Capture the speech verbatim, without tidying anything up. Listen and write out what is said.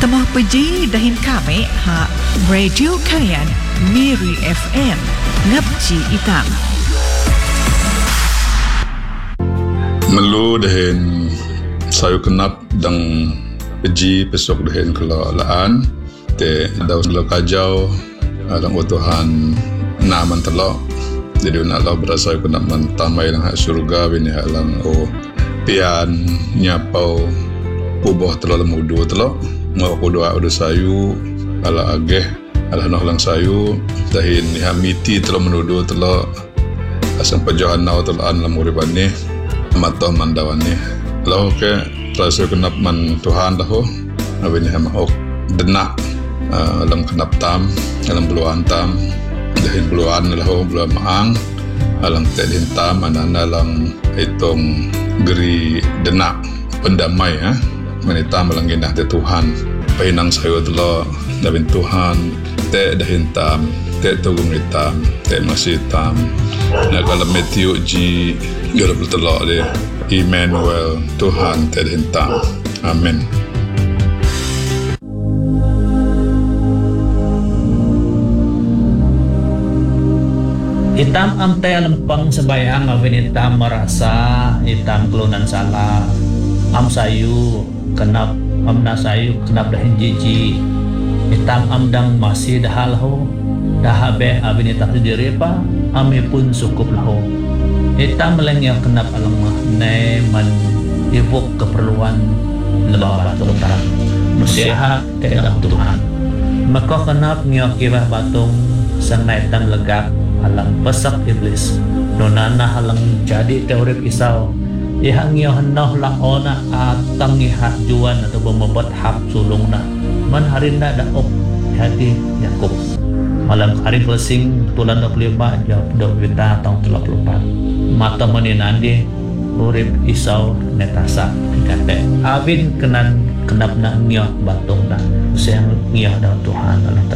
Temah peji dahin kami ha Radio Kayan Miri F M ngapci itang. Melu dahin sayu kenap dang peji pesok dahin kelolaan te daw selo kajau alang utuhan naman telok. Jadi nak lau berasa aku nak mentamai lang hak surga bini hak lang o pian nyapau puboh telok lemudu telok ngau aku doa udah sayu ala ageh ala noh lang sayu dahin ni hamiti telok menudu telok asam pejohan nau telokan lemuriban ni matau mandawan ni lau ke terasa kenap man Tuhan dah ho bini hamok denak alam kenap tam alam beluan tam dahin beluan lahu beluan maang alang tedin tam anana lang itong geri denak pendamai ha menita melanginah te Tuhan painang sayo telo dabin Tuhan te dahin tam te tugung hitam te masih tam na kala Matthew ji yoro telo de Emmanuel Tuhan te dahin tam amin. Itam am tay lempang sebayang awin itam merasa itam kelunan salah am sayu kenap am na sayu kenap dahin jiji itam am dang masih dahal ho dahabe awin itam sendiri pa ami pun cukup lahu itam melengya kenap alang mah ne man ibuk keperluan lebah batung tarang nusiha te dalam Tuhan maka kenap ngiyok kibah batung sang naitam legak halang pesak iblis nonana halang jadi teorip isau ihang iyo henoh lang ona atang ihat juan atau membuat hak sulung na man harin na daop hati Yakub malam hari closing tulan dua puluh lima jawab dua puluh tahun tiga puluh empat mata meninandi urip isau netasa kate abin kenan kenap na ngiyah batung na usang ngiyah daun Tuhan